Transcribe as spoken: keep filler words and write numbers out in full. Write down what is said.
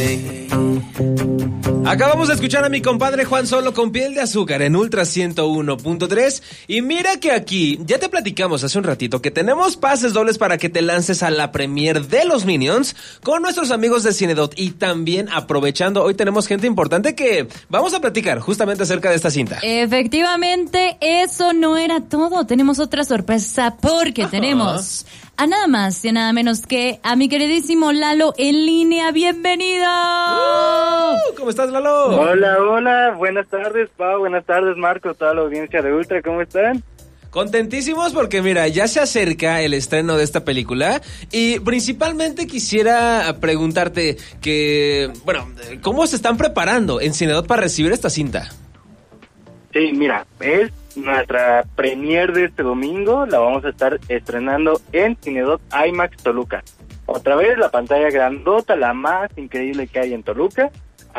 Acabamos de escuchar a mi compadre Juan Solo con Piel de Azúcar en Ultra ciento uno punto tres. Y mira que aquí, ya te platicamos hace un ratito que tenemos pases dobles para que te lances a la premier de los Minions con nuestros amigos de Cinedot. Y también aprovechando, hoy tenemos gente importante que vamos a platicar justamente acerca de esta cinta. Efectivamente, eso no era todo. Tenemos otra sorpresa porque Ajá. tenemos a nada más y a nada menos que a mi queridísimo Lalo en línea. ¡Bienvenido! Uh, ¿Cómo estás, Lalo? Hola, hola. Buenas tardes, Pau. Buenas tardes, Marco. Toda la audiencia de Ultra. ¿Cómo están? Contentísimos porque mira, ya se acerca el estreno de esta película y principalmente quisiera preguntarte que, bueno, ¿cómo se están preparando en Cinedot para recibir esta cinta? Sí, mira, es nuestra premier de este domingo, la vamos a estar estrenando en Cinedot IMAX Toluca. Otra vez la pantalla grandota, la más increíble que hay en Toluca.